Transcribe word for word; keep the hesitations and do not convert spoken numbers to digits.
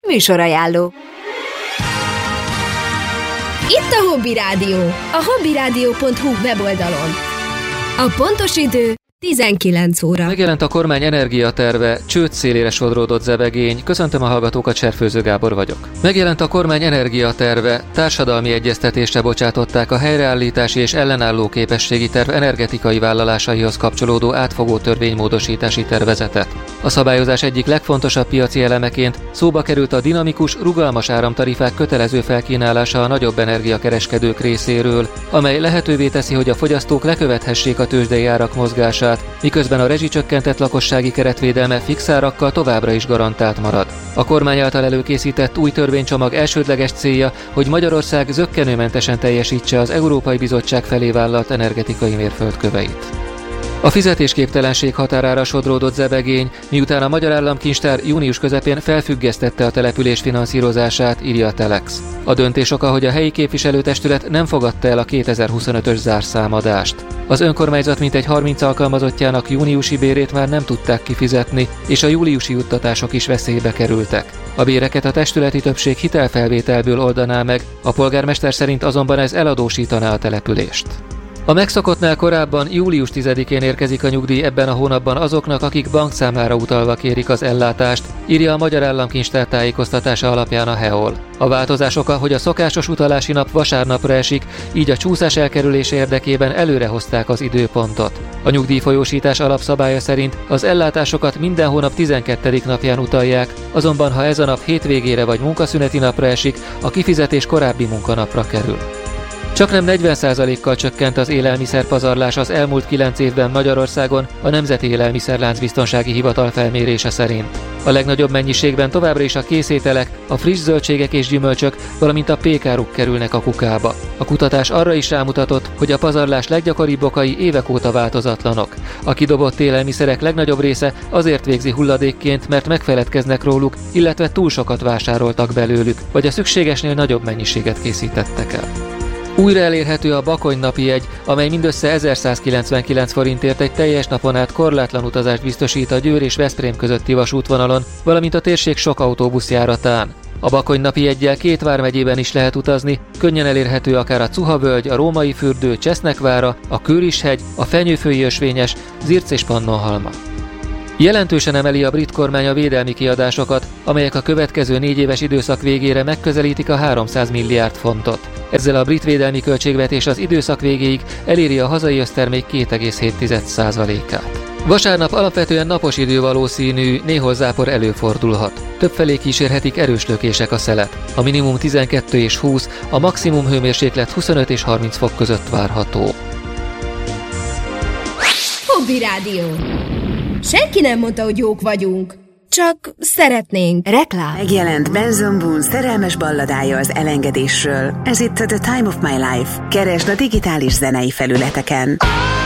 Műsorajánló. Itt a Hobby Rádió, a hobbyradio pont hu weboldalon. A pontos idő tizenkilenc óra. Megjelent a kormány energiaterve, csőd szélére sodródott zebegény. Köszöntöm a hallgatókat, Cserfőző Gábor vagyok. Megjelent a kormány energiaterve, társadalmi egyeztetésre bocsátották a helyreállítási és ellenálló képességi terv energetikai vállalásaihoz kapcsolódó átfogó törvénymódosítási tervezetet. A szabályozás egyik legfontosabb piaci elemeként szóba került a dinamikus, rugalmas áramtarifák kötelező felkínálása a nagyobb energiakereskedők részéről, amely lehetővé teszi, hogy a fogyasztók lekövethessék a tőzsdei árak mozgását, miközben a rezsicsökkentett lakossági keretvédelme fix árakkal továbbra is garantált marad. A kormány által előkészített új törvénycsomag elsődleges célja, hogy Magyarország zökkenőmentesen teljesítse az Európai Bizottság felé vállalt energetikai mérföldköveit. A fizetésképtelenség határára sodródott zebegény, miután a Magyar Államkincstár június közepén felfüggesztette a település finanszírozását, írja a Telex. A döntés oka, hogy a helyi képviselőtestület nem fogadta el a kétezer-huszonötös zárszámadást. Az önkormányzat mintegy harminc alkalmazottjának júniusi bérét már nem tudták kifizetni, és a júliusi juttatások is veszélybe kerültek. A béreket a testületi többség hitelfelvételből oldaná meg, a polgármester szerint azonban ez eladósítaná a települést. A megszokottnál korábban július tizedikén érkezik a nyugdíj ebben a hónapban azoknak, akik bankszámlára utalva kérik az ellátást, írja a Magyar Államkincstár tájékoztatása alapján a hé e o el. A változás oka, hogy a szokásos utalási nap vasárnapra esik, így a csúszás elkerülése érdekében előrehozták az időpontot. A nyugdíjfolyósítás alapszabálya szerint az ellátásokat minden hónap tizenkettedik napján utalják, azonban ha ez a nap hétvégére vagy munkaszüneti napra esik, a kifizetés korábbi munkanapra kerül. Csaknem negyven százalékkal csökkent az élelmiszerpazarlás az elmúlt kilenc évben Magyarországon a Nemzeti Élelmiszerláncbiztonsági Hivatal felmérése szerint. A legnagyobb mennyiségben továbbra is a készételek, a friss zöldségek és gyümölcsök, valamint a pékáruk kerülnek a kukába. A kutatás arra is rámutatott, hogy a pazarlás leggyakoribb okai évek óta változatlanok. A kidobott élelmiszerek legnagyobb része azért végzi hulladékként, mert megfeledkeznek róluk, illetve túl sokat vásároltak belőlük, vagy a szükségesnél nagyobb mennyiséget készítettek el. Újra elérhető a Bakony napi jegy, amely mindössze ezerszázkilencvenkilenc forintért egy teljes napon át korlátlan utazást biztosít a Győr és Veszprém közötti vasútvonalon, valamint a térség sok autóbuszjáratán. A Bakony napi jeggyel két vármegyében is lehet utazni, könnyen elérhető akár a Cuha-völgy, a Római fürdő, Csesznek-vára, a Kőris-hegy, a Fenyőfői ösvényes, Zirc és Pannonhalma. Jelentősen emeli a brit kormány a védelmi kiadásokat, amelyek a következő négy éves időszak végére megközelítik a háromszáz milliárd fontot. Ezzel a brit védelmi költségvetés az időszak végéig eléri a hazai össztermék két egész hét százalékát. Vasárnap alapvetően napos idő valószínű, néhol zápor előfordulhat. Többfelé kísérhetik erős lökések a szelet. A minimum tizenkettő és húsz, a maximum hőmérséklet huszonöt és harminc fok között várható. Hobby Rádió. Senki nem mondta, hogy jók vagyunk. Csak szeretnénk. Reklám. Megjelent Benson Boone szerelmes balladája az elengedésről. Ez itt a The Time of My Life. Keresd a digitális zenei felületeken.